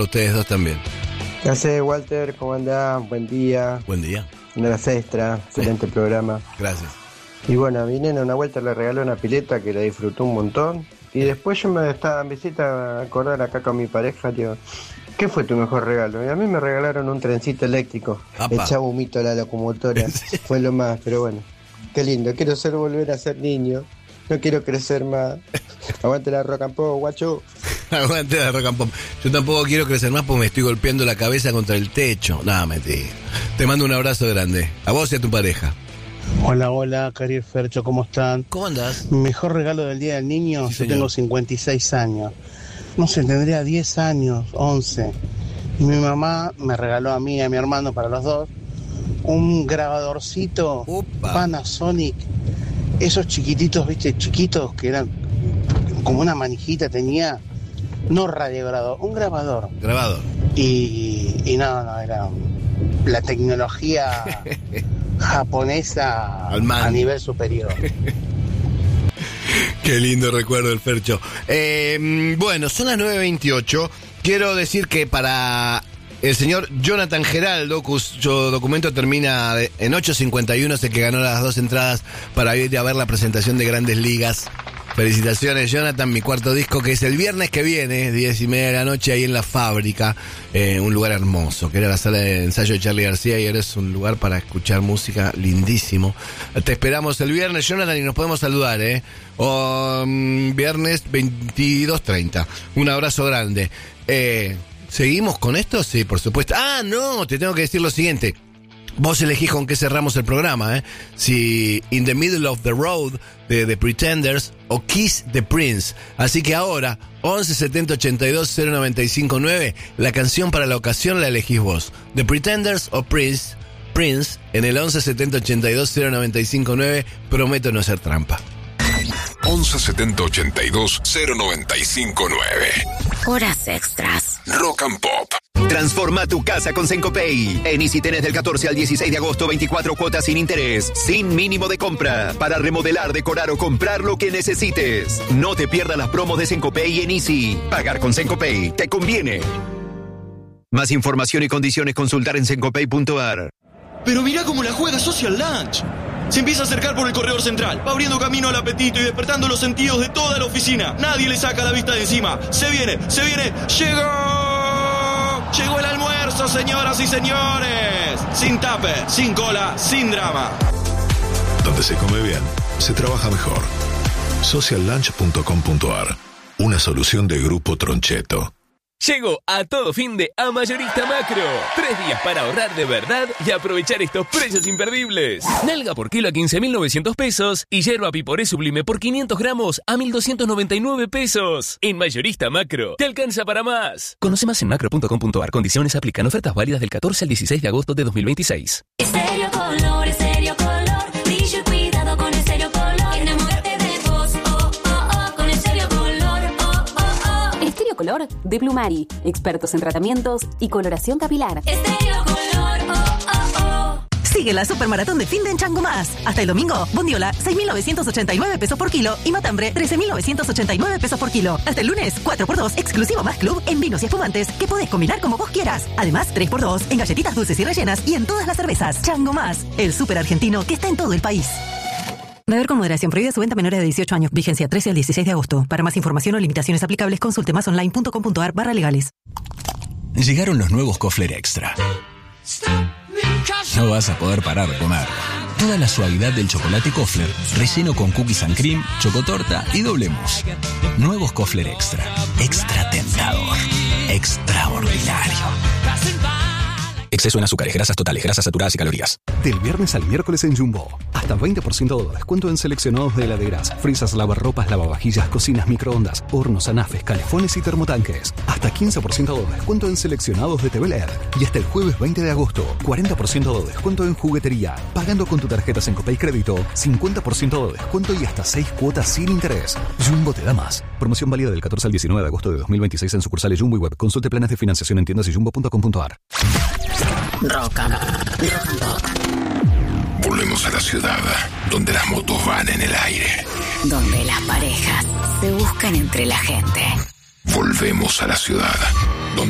Ustedes dos también. ¿Qué haces, Walter? ¿Cómo andás? Buen día. Buen día. Una de las extras, excelente programa. Gracias. Y bueno, a mi nena una vuelta le regaló una pileta que la disfrutó un montón. Y después yo me estaba en visita a acordar acá con mi pareja, digo, ¿qué fue tu mejor regalo? Y a mí me regalaron un trencito eléctrico. Apa. Echaba humito a la locomotora. Fue lo más, pero bueno. Qué lindo, quiero volver a ser niño. No quiero crecer más. Aguante la rock and pop, guacho. Aguante la rock and pop. Yo tampoco quiero crecer más porque me estoy golpeando la cabeza contra el techo. Nada, mentira. Te mando un abrazo grande. A vos y a tu pareja. Hola, Cari y Fercho, ¿cómo están? ¿Cómo andás? Mi mejor regalo del Día del Niño, Sí, yo señor. tengo 56 años. No sé, tendría 10 años, 11. Y mi mamá me regaló a mí y a mi hermano, para los dos, un grabadorcito Upa. Panasonic. Esos chiquititos, viste, chiquitos, que eran como una manijita, tenía, no radiograbador, un grabador. Grabado. Y no, era la tecnología japonesa Al man. a nivel superior. Qué lindo recuerdo el Fercho. Bueno, son las 9:28. Quiero decir que para el señor Jonathan Geraldo, cuyo documento termina en 8:51, sé que ganó las 2 entradas para ir a ver la presentación de Grandes Ligas. Felicitaciones, Jonathan, mi cuarto disco, que es el viernes que viene, 10:30 de la noche, ahí en La Fábrica, un lugar hermoso, que era la sala de ensayo de Charly García, y ahora es un lugar para escuchar música lindísimo. Te esperamos el viernes, Jonathan, y nos podemos saludar, viernes 22:30. Un abrazo grande. ¿Seguimos con esto? Sí, por supuesto. Ah, no, te tengo que decir lo siguiente. Vos elegís con qué cerramos el programa, si In the Middle of the Road de The Pretenders o Kiss the Prince. Así que ahora, 11 70 82 095 9, la canción para la ocasión la elegís vos. The Pretenders o Prince en el 11 70 82 095 9. Prometo no ser trampa. 11 70 82 095 9. Horas extras. Rock and Pop. Transforma tu casa con Sencopay. En Easy tenés del 14 al 16 de agosto 24 cuotas sin interés, sin mínimo de compra, para remodelar, decorar o comprar lo que necesites. No te pierdas las promos de Sencopay en Easy. Pagar con Sencopay te conviene. Más información y condiciones consultar en sencopay.ar. Pero mirá cómo la juega Social Lunch. Se empieza a acercar por el corredor central, va abriendo camino al apetito y despertando los sentidos de toda la oficina. Nadie le saca la vista de encima. Se viene, ¡llegó! Llegó el almuerzo, señoras y señores. Sin tupper, sin cola, sin drama. Donde se come bien, se trabaja mejor. Sociallunch.com.ar. Una solución de Grupo Troncheto. Llegó a todo fin de A Mayorista Macro. 3 días para ahorrar de verdad y aprovechar estos precios imperdibles. Nalga por kilo a 15.900 pesos y yerba piporé sublime por 500 gramos a 1.299 pesos. En Mayorista Macro, te alcanza para más. Conoce más en macro.com.ar. Condiciones aplican. Ofertas válidas del 14 al 16 de agosto de 2026. Estéreo Color, brillo y cuidado con Estéreo Color. Enamórate de vos, con Estéreo Color, Estéreo Color de Plumari, expertos en tratamientos y coloración capilar. Estéreo Color, Sigue la supermaratón de fin de en Chango Más. Hasta el domingo, bondiola, 6.989 pesos por kilo y matambre, 13.989 pesos por kilo. Hasta el lunes, 4x2 exclusivo Más Club en vinos y espumantes que podés combinar como vos quieras. Además, 3x2 en galletitas dulces y rellenas y en todas las cervezas. Chango Más, el súper argentino que está en todo el país. Beber con moderación. Prohibida su venta a menores de 18 años. Vigencia 13 al 16 de agosto. Para más información o limitaciones aplicables, consulte masonline.com.ar/legales. Llegaron los nuevos Kofler Extra. No vas a poder parar de comer. Toda la suavidad del chocolate Kofler, relleno con cookies and cream, chocotorta y doble mousse. Nuevos Kofler Extra. Extra tentador. Extraordinario. Exceso en azúcares, grasas totales, grasas saturadas y calorías. Del viernes al miércoles en Jumbo. Hasta 20% de descuento en seleccionados de heladeras, frisas, lavarropas, lavavajillas, cocinas, microondas, hornos, anafes, calefones y termotanques. Hasta 15% de descuento en seleccionados de TV LED. Y hasta el jueves 20 de agosto, 40% de descuento en juguetería. Pagando con tu tarjeta Sencopay Crédito, 50% de descuento y hasta 6 cuotas sin interés. Jumbo te da más. Promoción válida del 14 al 19 de agosto de 2026 en sucursales Jumbo y web. Consulte planes de financiación en tiendas y jumbo.com.ar. Rock and Pop. Volvemos a la ciudad, donde las motos van en el aire. Donde las parejas se buscan entre la gente. Volvemos a la ciudad, donde